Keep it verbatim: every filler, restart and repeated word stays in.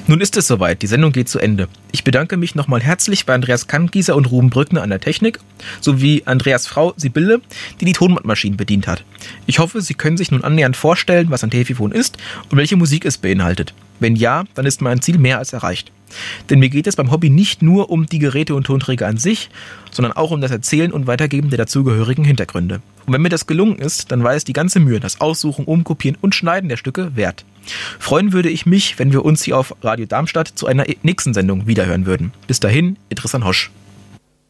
Nun ist es soweit, die Sendung geht zu Ende. Ich bedanke mich nochmal herzlich bei Andreas Kanngießer und Ruben Brückner an der Technik, sowie Andreas Frau Sibylle, die die Tonbandmaschinen bedient hat. Ich hoffe, Sie können sich nun annähernd vorstellen, was ein Telefon ist und welche Musik es beinhaltet. Wenn ja, dann ist mein Ziel mehr als erreicht. Denn mir geht es beim Hobby nicht nur um die Geräte und Tonträger an sich, sondern auch um das Erzählen und Weitergeben der dazugehörigen Hintergründe. Und wenn mir das gelungen ist, dann war es die ganze Mühe, das Aussuchen, Umkopieren und Schneiden der Stücke wert. Freuen würde ich mich, wenn wir uns hier auf Radio Darmstadt zu einer nächsten Sendung wiederhören würden. Bis dahin, Idris Hosch.